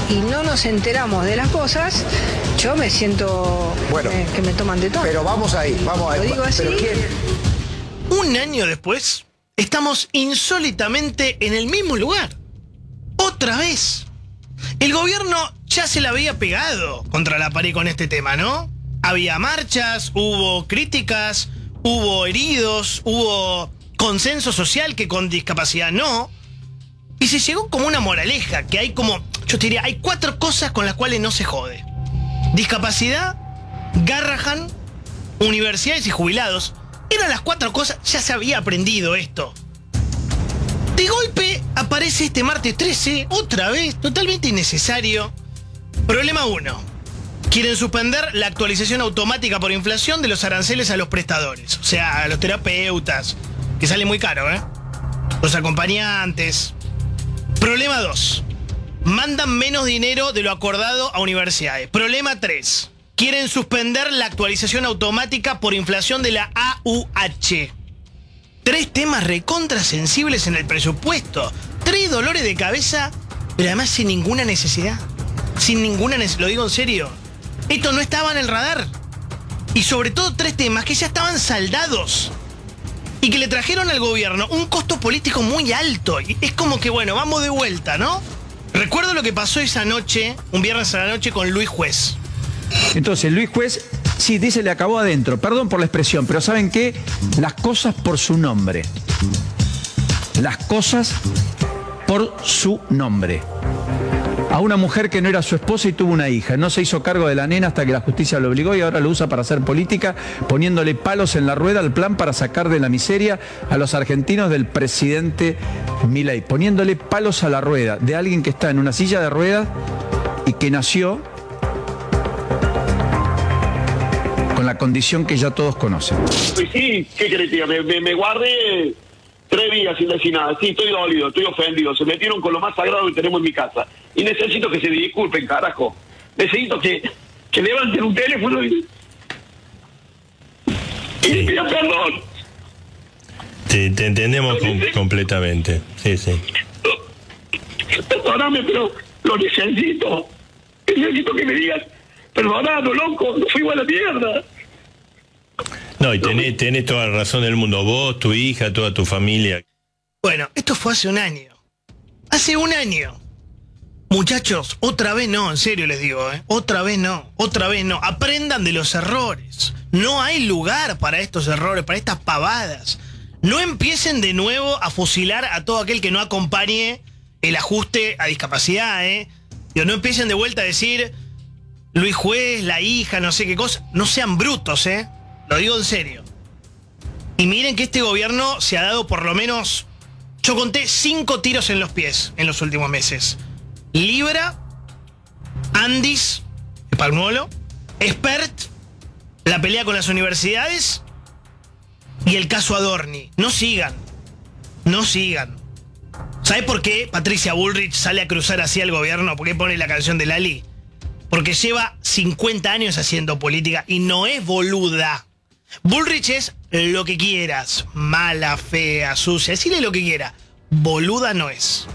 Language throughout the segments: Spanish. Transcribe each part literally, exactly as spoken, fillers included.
y no nos enteramos de las cosas, yo me siento bueno, eh, que me toman de todo. Pero vamos ahí, vamos a Lo digo así. ¿Pero quién? Un año después, estamos insólitamente en el mismo lugar. Otra vez. El gobierno ya se la había pegado contra la pared con este tema, ¿no? Había marchas, hubo críticas, hubo heridos, hubo consenso social que con discapacidad no. Y se llegó como una moraleja, que hay como, yo te diría, hay cuatro cosas con las cuales no se jode. Discapacidad, Garrahan, universidades y jubilados. Eran las cuatro cosas, ya se había aprendido esto. De golpe aparece este martes trece, otra vez, totalmente innecesario. Problema uno. Quieren suspender la actualización automática por inflación de los aranceles a los prestadores. O sea, a los terapeutas, que sale muy caro, ¿eh? Los acompañantes. Problema dos. Mandan menos dinero de lo acordado a universidades. Problema tres. Quieren suspender la actualización automática por inflación de la A U H. Tres temas recontrasensibles en el presupuesto. Tres dolores de cabeza, pero además sin ninguna necesidad. Sin ninguna necesidad, lo digo en serio. Esto no estaba en el radar. Y sobre todo tres temas que ya estaban saldados. Y que le trajeron al gobierno un costo político muy alto. Y es como que, bueno, vamos de vuelta, ¿no? Recuerdo lo que pasó esa noche, un viernes a la noche, con Luis Juez. Entonces, Luis Juez, sí, dice, le acabó adentro. Perdón por la expresión, pero ¿saben qué? Las cosas por su nombre. Las cosas por su nombre. A una mujer que no era su esposa y tuvo una hija. No se hizo cargo de la nena hasta que la justicia lo obligó y ahora lo usa para hacer política, poniéndole palos en la rueda al plan para sacar de la miseria a los argentinos del presidente Milei. Poniéndole palos a la rueda de alguien que está en una silla de ruedas y que nació con la condición que ya todos conocen. Pues sí, ¿qué querés que diga? Me, me, me guardé tres días sin decir nada. Sí, estoy dolido, estoy ofendido. Se metieron con lo más sagrado que tenemos en mi casa. Y necesito que se disculpen, carajo. Necesito que, que levanten un teléfono y, y le pidan perdón. Sí, te entendemos com completamente. Sí, sí. Perdóname, pero lo necesito. Necesito que me digas, perdonado, loco, no fui igual a la mierda. No, y tenés, tenés toda la razón del mundo. Vos, tu hija, toda tu familia. Bueno, esto fue hace un año. Hace un año. Muchachos, otra vez no, en serio les digo, ¿eh? Otra vez no, otra vez no. Aprendan de los errores. No hay lugar para estos errores, para estas pavadas. No empiecen de nuevo a fusilar a todo aquel que no acompañe el ajuste a discapacidad, ¿eh? Digo, no empiecen de vuelta a decir Luis Juez, la hija, no sé qué cosa. No sean brutos, ¿eh? Lo digo en serio. Y miren que este gobierno se ha dado por lo menos, yo conté cinco tiros en los pies en los últimos meses. Libra, Andis, de Palmuolo, Expert, la pelea con las universidades y el caso Adorni. No sigan, no sigan. ¿Sabe por qué Patricia Bullrich sale a cruzar así al gobierno? ¿Por qué pone la canción de Lali? Porque lleva cincuenta años haciendo política y no es boluda. Bullrich es lo que quieras, mala, fea, sucia, decirle lo que quiera. Boluda no es.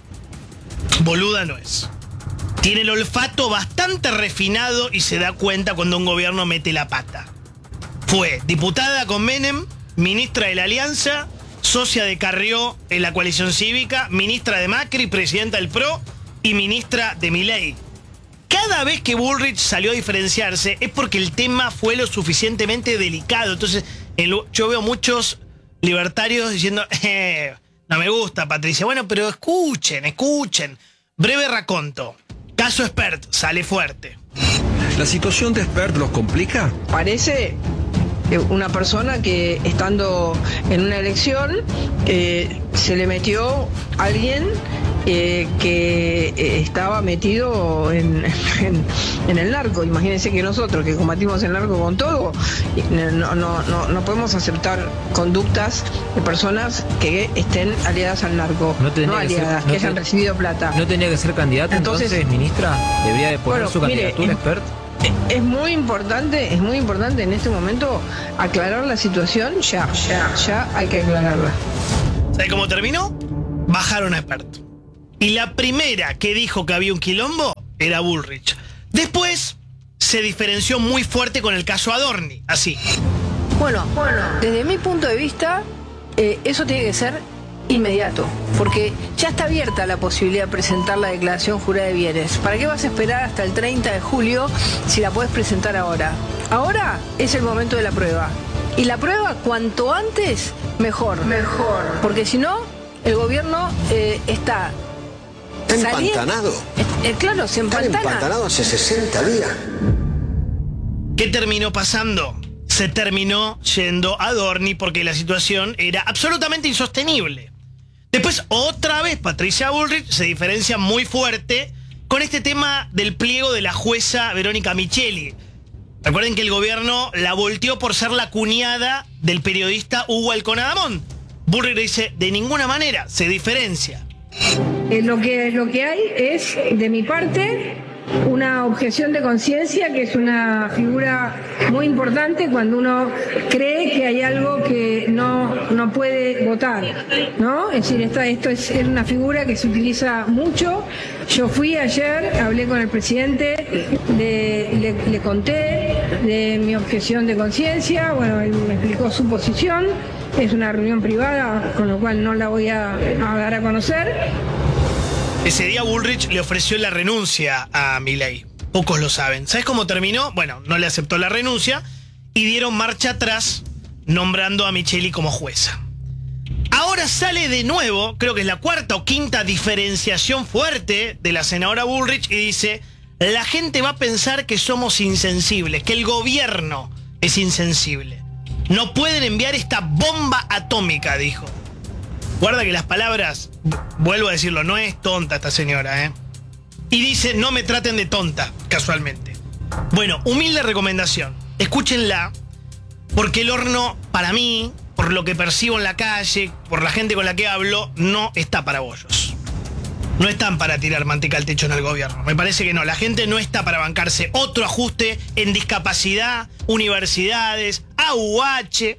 Boluda no es. Tiene el olfato bastante refinado y se da cuenta cuando un gobierno mete la pata. Fue diputada con Menem, ministra de la Alianza, socia de Carrió en la coalición cívica, ministra de Macri, presidenta del P R O y ministra de Milei. Cada vez que Bullrich salió a diferenciarse es porque el tema fue lo suficientemente delicado. Entonces, yo veo muchos libertarios diciendo, eh, no me gusta, Patricia. Bueno, pero escuchen, escuchen. Breve raconto. Caso Expert, sale fuerte. ¿La situación de Expert los complica? Parece una persona que estando en una elección eh, se le metió alguien eh, que eh, estaba metido en, en, en el narco. Imagínense que nosotros que combatimos el narco con todo, no, no, no, no podemos aceptar conductas de personas que estén aliadas al narco, no, no aliadas, que, ser, no que hayan te, recibido plata. ¿No tenía que ser candidata entonces, entonces ministra? ¿Debería de poner bueno, su candidatura mire, Expert? Es muy importante, es muy importante en este momento aclarar la situación, ya, ya, ya hay que aclararla. ¿Sabe cómo terminó? Bajaron a Expert. Y la primera que dijo que había un quilombo era Bullrich. Después se diferenció muy fuerte con el caso Adorni, así. Bueno, bueno, desde mi punto de vista, eh, eso tiene que ser inmediato, porque ya está abierta la posibilidad de presentar la declaración jurada de bienes. ¿Para qué vas a esperar hasta el treinta de julio si la puedes presentar ahora? Ahora es el momento de la prueba. Y la prueba, cuanto antes, mejor. Mejor. Porque si no, el gobierno eh, está... Empantanado. Eh, eh, claro, se empantana. Están empantanados hace sesenta días. ¿Qué terminó pasando? Se terminó yendo Adorni porque la situación era absolutamente insostenible. Después, otra vez, Patricia Bullrich se diferencia muy fuerte con este tema del pliego de la jueza Verónica Micheli. Recuerden que el gobierno la volteó por ser la cuñada del periodista Hugo Alconadamón. Bullrich dice, de ninguna manera, se diferencia. Eh, lo que, lo que hay es, de mi parte, una objeción de conciencia, que es una figura muy importante cuando uno cree que hay algo que no, no puede votar, ¿no? Es decir, esta, esto es, es una figura que se utiliza mucho. Yo fui ayer, hablé con el presidente, de, le, le conté de mi objeción de conciencia, bueno, él me explicó su posición. Es una reunión privada, con lo cual no la voy a, a dar a conocer. Ese día Bullrich le ofreció la renuncia a Milei. Pocos lo saben. ¿Sabes cómo terminó? Bueno, no le aceptó la renuncia y dieron marcha atrás nombrando a Micheli como jueza. Ahora sale de nuevo, creo que es la cuarta o quinta diferenciación fuerte de la senadora Bullrich y dice, la gente va a pensar que somos insensibles, que el gobierno es insensible. No pueden enviar esta bomba atómica, dijo. Guarda que las palabras, vuelvo a decirlo, no es tonta esta señora, ¿eh? Y dice, no me traten de tonta, casualmente. Bueno, humilde recomendación, escúchenla, porque el horno, para mí, por lo que percibo en la calle, por la gente con la que hablo, no está para bollos. No están para tirar manteca al techo en el gobierno. Me parece que no. La gente no está para bancarse otro ajuste en discapacidad, universidades, A U H,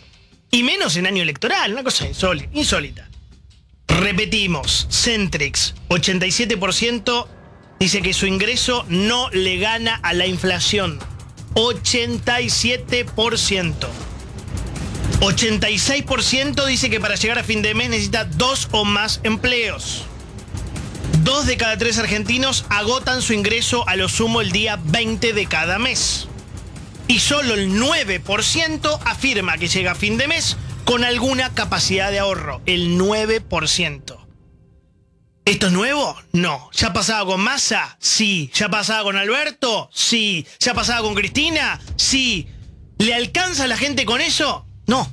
y menos en año electoral. Una cosa insólita. insólita. Repetimos, Centrix, ochenta y siete por ciento dice que su ingreso no le gana a la inflación. ochenta y siete por ciento. ochenta y seis por ciento dice que para llegar a fin de mes necesita dos o más empleos. Dos de cada tres argentinos agotan su ingreso a lo sumo el día veinte de cada mes. Y solo el nueve por ciento afirma que llega a fin de mes con alguna capacidad de ahorro. El nueve por ciento. ¿Esto es nuevo? No. ¿Ya pasaba con Massa? Sí. ¿Ya pasaba con Alberto? Sí. ¿Ya pasaba con Cristina? Sí. ¿Le alcanza a la gente con eso? No.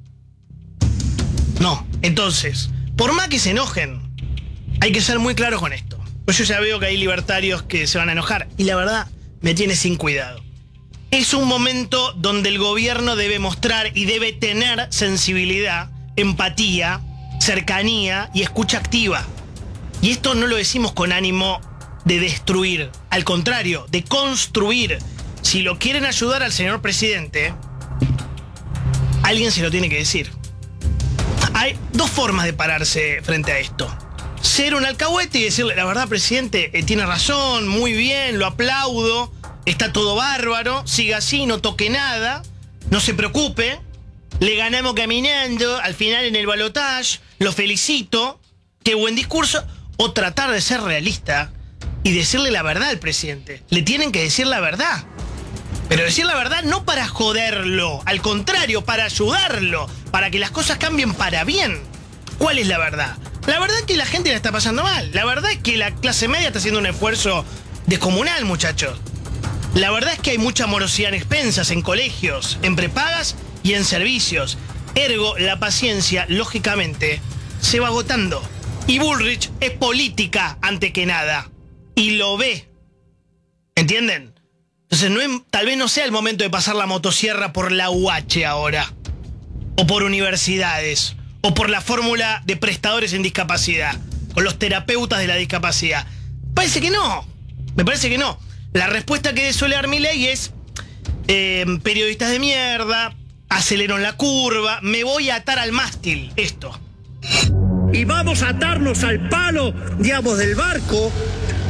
No. Entonces, por más que se enojen, hay que ser muy claros con esto. Pues yo ya veo que hay libertarios que se van a enojar. Y la verdad, me tiene sin cuidado. Es un momento donde el gobierno debe mostrar y debe tener sensibilidad, empatía, cercanía y escucha activa. Y esto no lo decimos con ánimo de destruir. Al contrario, de construir. Si lo quieren ayudar al señor presidente, alguien se lo tiene que decir. Hay dos formas de pararse frente a esto. Ser un alcahuete y decirle, la verdad, presidente, eh, tiene razón, muy bien, lo aplaudo, está todo bárbaro, siga así, no toque nada, no se preocupe, le ganamos caminando, al final en el balotaje, lo felicito, qué buen discurso. O tratar de ser realista y decirle la verdad al presidente. Le tienen que decir la verdad. Pero decir la verdad no para joderlo, al contrario, para ayudarlo, para que las cosas cambien para bien. ¿Cuál es la verdad? La verdad es que la gente la está pasando mal. La verdad es que la clase media está haciendo un esfuerzo descomunal, muchachos. La verdad es que hay mucha morosidad en expensas, en colegios, en prepagas y en servicios. Ergo, la paciencia, lógicamente, se va agotando. Y Bullrich es política ante que nada. Y lo ve. ¿Entienden? Entonces no es, tal vez no sea el momento de pasar la motosierra por la U H ahora. O por universidades. O por la fórmula de prestadores en discapacidad. Con los terapeutas de la discapacidad. Parece que no. Me parece que no. La respuesta que suele dar Milei es eh, periodistas de mierda, aceleraron la curva, me voy a atar al mástil. Esto. Y vamos a atarnos al palo, digamos, del barco,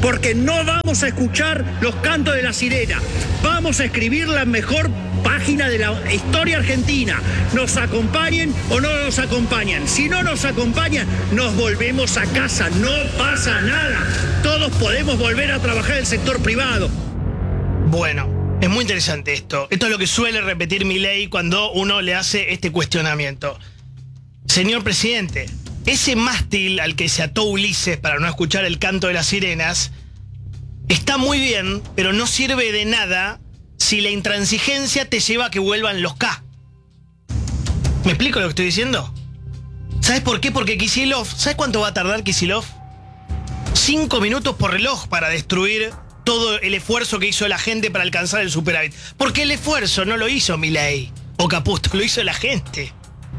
porque no vamos a escuchar los cantos de la sirena. Vamos a escribir la mejor página de la historia argentina. Nos acompañen o no nos acompañan. Si no nos acompañan, nos volvemos a casa. No pasa nada. Todos podemos volver a trabajar en el sector privado. Bueno, es muy interesante esto. Esto es lo que suele repetir Milei cuando uno le hace este cuestionamiento. Señor presidente, ese mástil al que se ató Ulises para no escuchar el canto de las sirenas está muy bien, pero no sirve de nada si la intransigencia te lleva a que vuelvan los K. ¿Me explico lo que estoy diciendo? ¿Sabes por qué? Porque Kicillof, ¿sabes cuánto va a tardar Kicillof? Cinco minutos por reloj para destruir todo el esfuerzo que hizo la gente para alcanzar el superávit. Porque el esfuerzo no lo hizo Milei o Caputo, lo hizo la gente.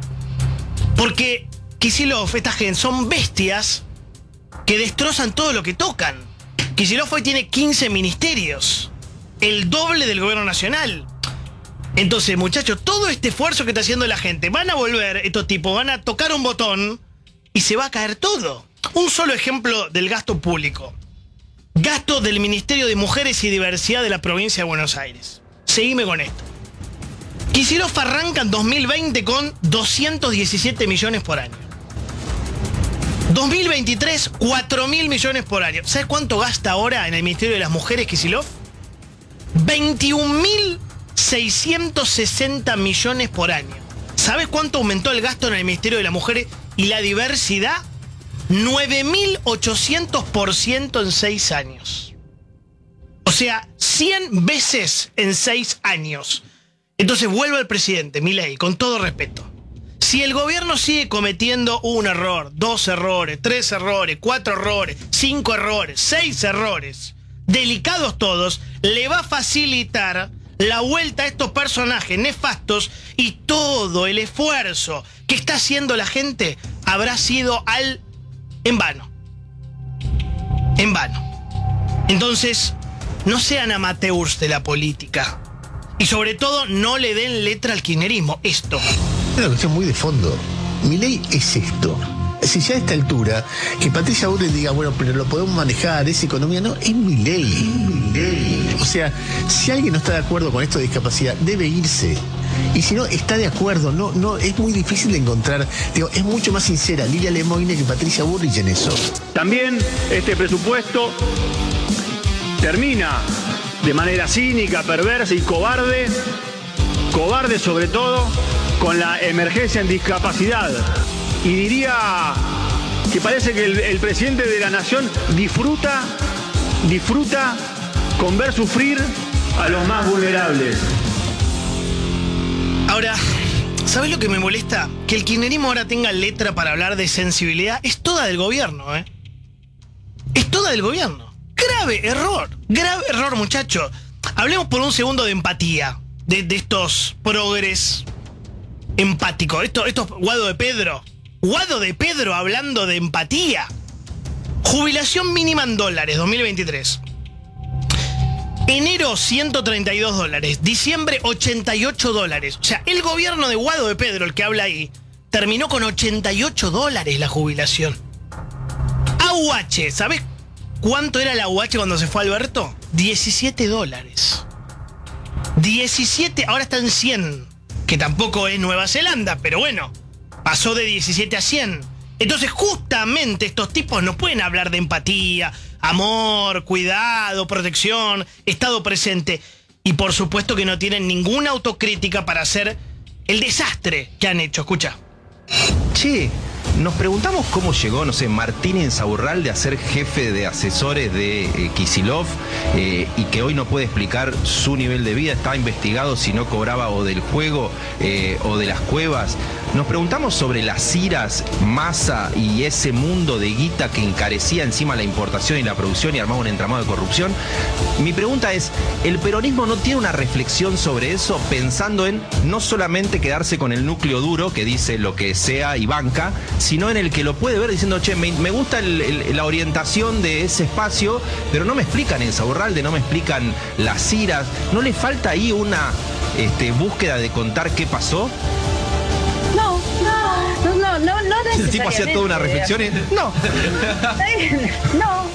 Porque Kicillof, esta gente, son bestias que destrozan todo lo que tocan. Kicillof hoy tiene quince ministerios, el doble del gobierno nacional. Entonces, muchachos, todo este esfuerzo que está haciendo la gente, van a volver, estos tipos, van a tocar un botón y se va a caer todo. Un solo ejemplo del gasto público. Gasto del Ministerio de Mujeres y Diversidad de la provincia de Buenos Aires. Seguime con esto. Kicillof arranca en dos mil veinte con doscientos diecisiete millones por año. dos mil veintitrés, cuatro mil millones por año. ¿Sabes cuánto gasta ahora en el Ministerio de las Mujeres Kicillof? veintiún mil seiscientos sesenta millones por año. ¿Sabes cuánto aumentó el gasto en el Ministerio de las Mujeres y la Diversidad? nueve mil ochocientos por ciento en seis años. O sea, cien veces en seis años. Entonces vuelve el presidente, Milei, con todo respeto. Si el gobierno sigue cometiendo un error, dos errores, tres errores, cuatro errores, cinco errores, seis errores, delicados todos, le va a facilitar la vuelta a estos personajes nefastos y todo el esfuerzo que está haciendo la gente habrá sido al en vano. En vano. Entonces, no sean amateurs de la política. Y sobre todo, no le den letra al kirchnerismo. Esto. Es una cuestión muy de fondo. Milei es esto. Si ya a esta altura, que Patricia Bullrich diga, bueno, pero lo podemos manejar, es economía, no, es Milei. Es Milei. O sea, si alguien no está de acuerdo con esto de discapacidad, debe irse. Y si no, está de acuerdo, no, no, es muy difícil de encontrar. Digo, es mucho más sincera Lilia Lemoine que Patricia Bullrich en eso. También este presupuesto termina de manera cínica, perversa y cobarde, cobarde sobre todo, con la emergencia en discapacidad. Y diría que parece que el, el presidente de la nación disfruta, disfruta con ver sufrir a los más vulnerables. Ahora, ¿sabes lo que me molesta? Que el kirchnerismo ahora tenga letra para hablar de sensibilidad. Es toda del gobierno, ¿eh? Es toda del gobierno. Grave error. Grave error, muchachos. Hablemos por un segundo de empatía. De, de estos progres empáticos. Estos, estos Guado de Pedro. Guado de Pedro hablando de empatía. Jubilación mínima en dólares, dos mil veintitrés. Enero, ciento treinta y dos dólares. Diciembre, ochenta y ocho dólares. O sea, el gobierno de Guado de Pedro, el que habla ahí, terminó con ochenta y ocho dólares la jubilación. A U H, ¿sabes cuánto era la U H cuando se fue Alberto? diecisiete dólares. diecisiete, ahora está en cien. Que tampoco es Nueva Zelanda, pero bueno, pasó de diecisiete a cien. Entonces, justamente estos tipos no pueden hablar de empatía, amor, cuidado, protección, estado presente. Y por supuesto que no tienen ninguna autocrítica para hacer el desastre que han hecho. Escucha. Che, nos preguntamos cómo llegó, no sé, Martín Insaurralde a ser jefe de asesores de eh, Kicillof eh, y que hoy no puede explicar su nivel de vida, estaba investigado si no cobraba o del juego eh, o de las cuevas. Nos preguntamos sobre las iras, Massa y ese mundo de guita que encarecía encima la importación y la producción y armaba un entramado de corrupción. Mi pregunta es, ¿el peronismo no tiene una reflexión sobre eso pensando en no solamente quedarse con el núcleo duro que dice lo que sea y banca, sino en el que lo puede ver diciendo, che, me, me gusta el, el, la orientación de ese espacio, pero no me explican Insaurralde, no me explican las iras, ¿no le falta ahí una este, búsqueda de contar qué pasó? No, no, no, no, no necesariamente. El tipo hacía toda una reflexión y... No. No,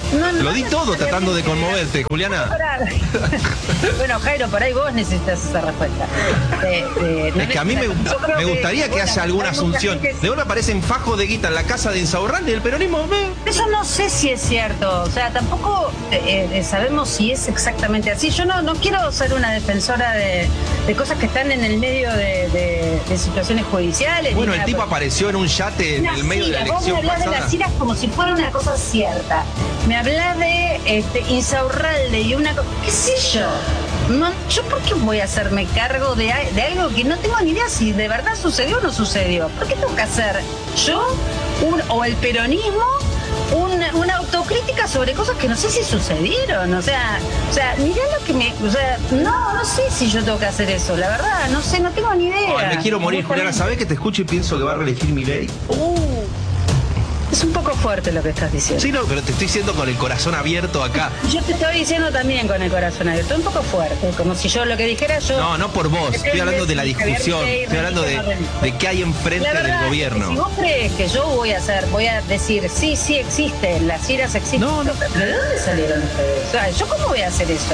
No, no, Lo di no todo tratando de conmoverte, Juliana. Bueno, Jairo, por ahí vos necesitas esa respuesta. Eh, eh, no Es que a mí me, me gustaría que, que haya alguna asunción. Que... De una aparecen fajos de guita en la casa de Insaurralde y el peronismo. Me... Eso no sé si es cierto. O sea, tampoco eh, eh, sabemos si es exactamente así. Yo no, no quiero ser una defensora de, de cosas que están en el medio de, de, de situaciones judiciales. Bueno, el tipo apareció en un yate en el medio de la elección vos me hablás pasada. de las iras como si fuera una cosa cierta. Me hablás de este, Insaurralde y una cosa... ¿Qué sé yo? No, ¿yo por qué voy a hacerme cargo de, de algo que no tengo ni idea si de verdad sucedió o no sucedió? ¿Por qué tengo que hacer yo un, o el peronismo una, una autocrítica sobre cosas que no sé si sucedieron? O sea, o sea, mirá lo que me... O sea, no, no sé si yo tengo que hacer eso, la verdad, no sé, no tengo ni idea. Ay, me quiero morir, Juliana. ¿Sabés que te escucho y pienso que va a reelegir Milei? Uh, es un poco fuerte lo que estás diciendo. Sí, no, pero te estoy diciendo con el corazón abierto acá. Yo te estoy diciendo también con el corazón abierto, un poco fuerte, como si yo lo que dijera yo... No, no por vos, estoy hablando de la discusión, estoy hablando de, de qué hay enfrente del gobierno. Si vos crees que yo voy a hacer, voy a decir, sí, sí existen, las iras existen, no, no. ¿pero de dónde salieron ustedes? O sea, ¿yo cómo voy a hacer eso?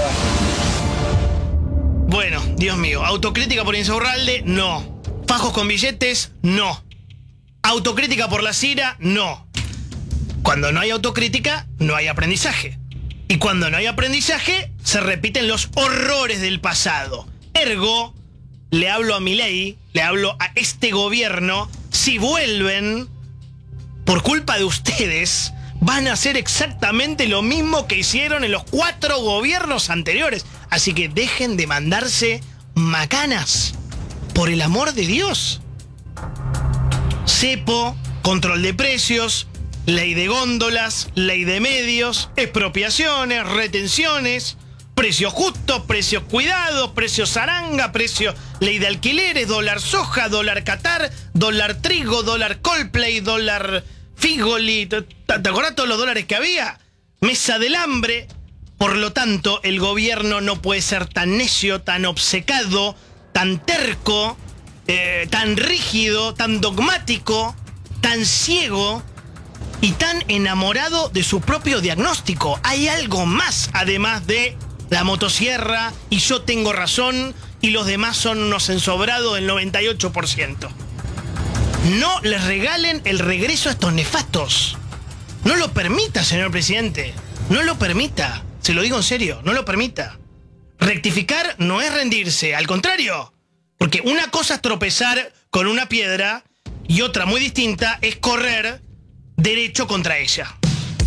Bueno, Dios mío, autocrítica por Insaurralde, no. Fajos con billetes, no. Autocrítica por la Cira, no. Cuando no hay autocrítica, no hay aprendizaje. Y cuando no hay aprendizaje, se repiten los horrores del pasado. Ergo, le hablo a Milei, le hablo a este gobierno, si vuelven, por culpa de ustedes, van a hacer exactamente lo mismo que hicieron en los cuatro gobiernos anteriores. Así que dejen de mandarse macanas, por el amor de Dios. Cepo, control de precios, ley de góndolas, ley de medios, expropiaciones, retenciones, precios justos, precios cuidados, precios zaranga, precio, ley de alquileres, dólar soja, dólar Qatar, dólar trigo, dólar Coldplay, dólar Figoli. ¿Te acordás todos los dólares que había? Mesa del hambre. Por lo tanto, el gobierno no puede ser tan necio, tan obcecado, tan terco, eh, tan rígido, tan dogmático, tan ciego y tan enamorado de su propio diagnóstico. Hay algo más además de la motosierra y yo tengo razón y los demás son unos ensobrados del noventa y ocho por ciento. No les regalen el regreso a estos nefastos. No lo permita, señor presidente. No lo permita. Se lo digo en serio, no lo permita. Rectificar no es rendirse, al contrario. Porque una cosa es tropezar con una piedra y otra muy distinta es correr derecho contra ella.